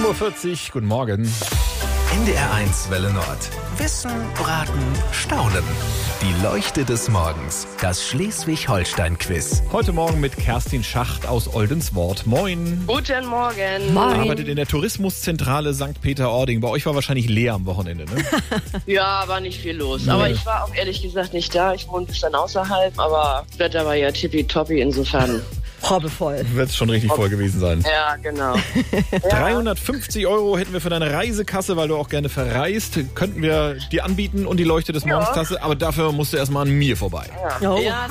7:40 Uhr, guten Morgen. NDR1 Welle Nord. Wissen, Braten, Staunen. Die Leuchte des Morgens. Das Schleswig-Holstein-Quiz. Heute Morgen mit Kerstin Schacht aus Oldenswort. Moin. Guten Morgen. Arbeitet in der Tourismuszentrale St. Peter-Ording. Bei euch war wahrscheinlich leer am Wochenende, ne? Ja, war nicht viel los. Aber ich war auch ehrlich gesagt nicht da. Ich wohne ein bisschen außerhalb, aber das Wetter war ja tippitoppi, insofern. Probbevoll. Wird es schon richtig voll gewesen sein. Ja, genau. 350 € hätten wir für deine Reisekasse, weil du auch gerne verreist. Könnten wir dir anbieten und die Leuchte des Morgenstasse, aber dafür musst du erstmal an mir vorbei. Ja. Oh. Ja.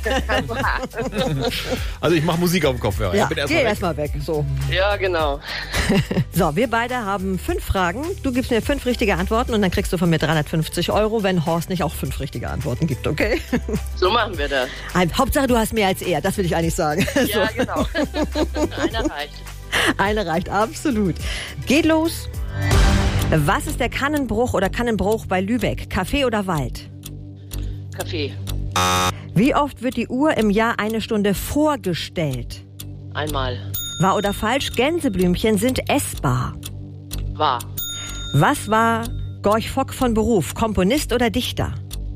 Also ich mache Musik auf dem Kopfhörer. Ja, Bin geh erstmal weg. So. Ja, genau. So, wir beide haben 5 Fragen. Du gibst mir 5 richtige Antworten und dann kriegst du von mir 350 €, wenn Horst nicht auch 5 richtige Antworten gibt, okay? So machen wir das. Hauptsache, du hast mehr als er, das will ich eigentlich sagen. Ja, genau. Einer reicht. Eine reicht, absolut. Geht los. Was ist der Kannenbruch oder Kannenbruch bei Lübeck? Kaffee oder Wald? Kaffee. Wie oft wird die Uhr im Jahr eine Stunde vorgestellt? Einmal. Wahr oder falsch? Gänseblümchen sind essbar. Wahr. Was war Gorch Fock von Beruf? Komponist oder Dichter?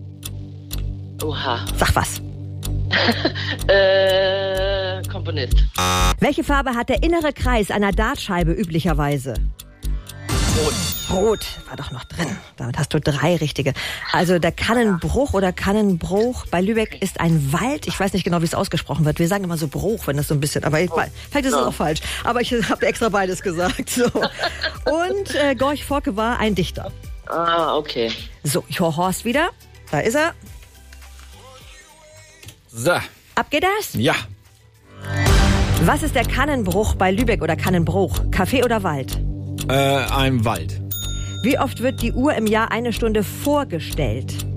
Oha. Sag was. Komponist. Welche Farbe hat der innere Kreis einer Dartscheibe üblicherweise? Rot. Rot. War doch noch drin. Damit hast du 3 richtige. Also der Kannenbruch oder Kannenbruch bei Lübeck ist ein Wald. Ich weiß nicht genau, wie es ausgesprochen wird. Wir sagen immer so Bruch, wenn das so ein bisschen... Aber vielleicht ist es auch falsch. Aber ich habe extra beides gesagt. So. Und Gorch Fock war ein Dichter. Ah, okay. So, ich höre Horst wieder. Da ist er. So, Ab geht das. ja. Was ist der Kannenbruch bei Lübeck oder Kannenbruch? Kaffee oder Wald? Ein Wald. Wie oft wird die Uhr im Jahr eine Stunde vorgestellt?